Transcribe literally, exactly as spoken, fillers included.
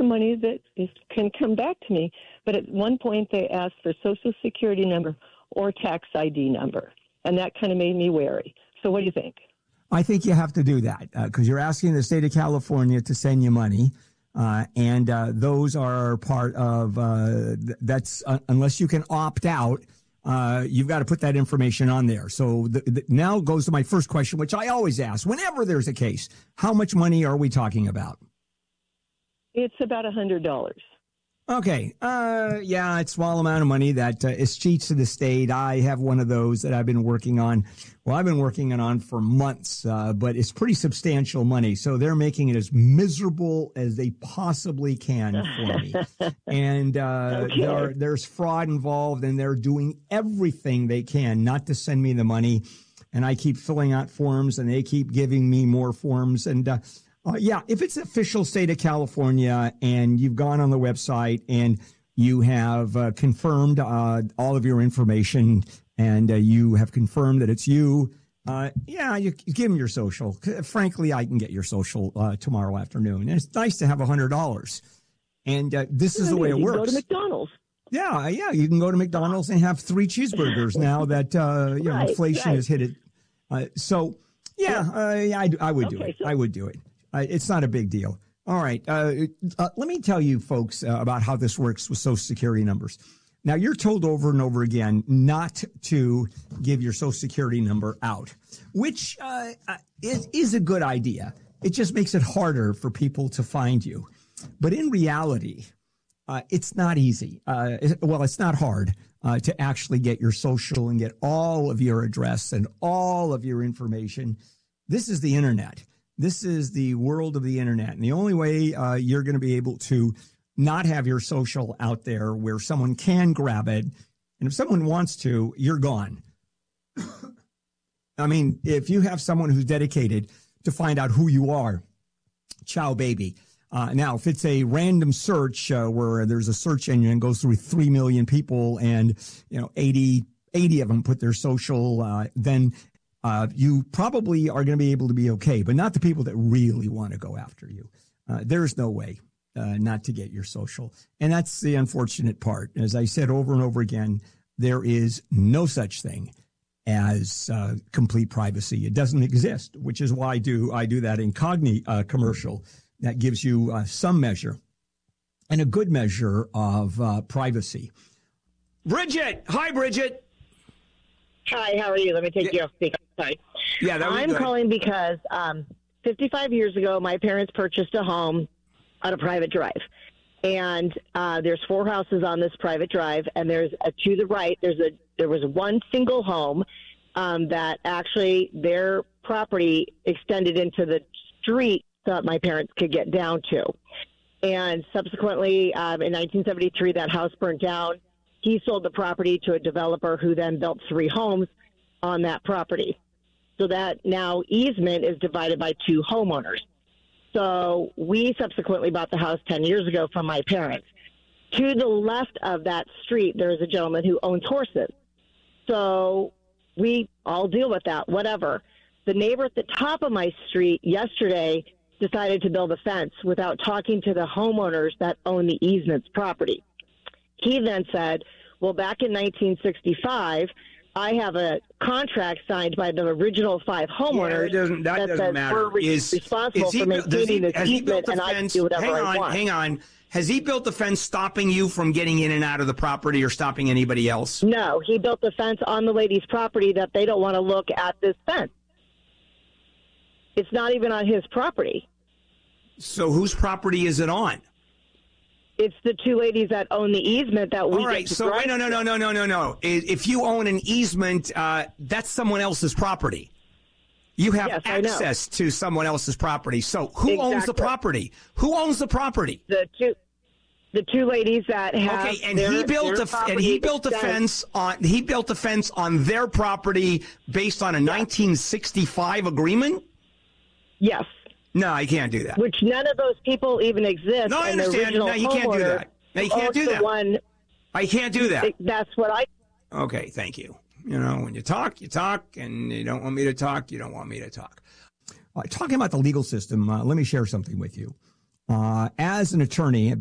money that is, can come back to me. But at one point, they asked for Social Security number or tax I D number, and that kind of made me wary. So what do you think? I think you have to do that because uh, you're asking the state of California to send you money. Uh, and uh, those are part of uh, th- that's uh, unless you can opt out, uh, you've got to put that information on there. So the, the, now goes to my first question, which I always ask whenever there's a case. How much money are we talking about? It's about one hundred dollars. Okay. Uh, yeah, it's a small amount of money that uh, is cheats to the state. I have one of those that I've been working on. Well, I've been working on for months, uh, but it's pretty substantial money. So they're making it as miserable as they possibly can for me. And uh, okay. there, there's fraud involved, and they're doing everything they can not to send me the money. And I keep filling out forms, and they keep giving me more forms. And uh, Uh, yeah, if it's official state of California and you've gone on the website and you have uh, confirmed uh, all of your information and uh, you have confirmed that it's you, uh, yeah, you, you give them your social. Frankly, I can get your social uh, tomorrow afternoon. And it's nice to have one hundred dollars. And uh, this is the way it you works. Go to McDonald's. Yeah, yeah, you can go to McDonald's and have three cheeseburgers now that uh, you know, right, inflation right. has hit it. Uh, so, yeah, uh, yeah I, I would do okay, it. so- I would do it. Uh, it's not a big deal. All right. Uh, uh, let me tell you, folks, uh, about how this works with Social Security numbers. Now, you're told over and over again not to give your Social Security number out, which uh, is, is a good idea. It just makes it harder for people to find you. But in reality, uh, it's not easy. Uh, it, well, it's not hard uh, to actually get your social and get all of your address and all of your information. This is the internet. This is the world of the internet. And the only way uh, you're going to be able to not have your social out there where someone can grab it, and if someone wants to, you're gone. I mean, if you have someone who's dedicated to find out who you are, ciao, baby. Uh, now, if it's a random search uh, where there's a search engine and goes through three million people and, you know, eighty, eighty of them put their social, uh, then Uh, you probably are going to be able to be okay, but not the people that really want to go after you. Uh, there's no way uh, not to get your social. And that's the unfortunate part. As I said over and over again, there is no such thing as uh, complete privacy. It doesn't exist, which is why I do, I do that Incogni uh, commercial that gives you uh, some measure and a good measure of uh, privacy. Bridget. Hi, Bridget. Hi, how are you? Let me take you off speaker. Sorry. Yeah, that was I'm good. calling because um, fifty-five years ago, my parents purchased a home on a private drive. And uh, there's four houses on this private drive, and there's a, to the right, there's a there was one single home um, that actually their property extended into the street that my parents could get down to. And subsequently, um, in nineteen seventy-three, that house burned down. He sold the property to a developer who then built three homes on that property. So that now easement is divided by two homeowners. So we subsequently bought the house ten years ago from my parents. To the left of that street, there is a gentleman who owns horses. So we all deal with that, whatever. The neighbor at the top of my street yesterday decided to build a fence without talking to the homeowners that own the easement's property. He then said, well, back in nineteen sixty-five, I have a contract signed by the original five homeowners yeah, that, that, that says matter. we're re- is, responsible is he, for maintaining this easement, and I can do whatever hang on, I want. Hang on. Has he built the fence stopping you from getting in and out of the property or stopping anybody else? No, he built the fence on the lady's property that they don't want to look at this fence. It's not even on his property. So whose property is it on? It's the two ladies that own the easement that we All right, get to so drive no, no, no, no, no, no, no. If you own an easement, uh, that's someone else's property. You have yes, access to someone else's property. So who exactly. owns the property? Who owns the property? The two, the two ladies that have. Okay, and their, he built their a and he built a fence on he built a fence on their property based on a yes. nineteen sixty-five agreement. Yes. No, I can't do that. Which none of those people even exist. No, I and understand. The No, you can't do that. No, you can't do that. One, I can't do that. That's what I. Okay, thank you. You know, when you talk, you talk, and you don't want me to talk, you don't want me to talk. Uh, talking about the legal system, uh, let me share something with you. Uh, as an attorney,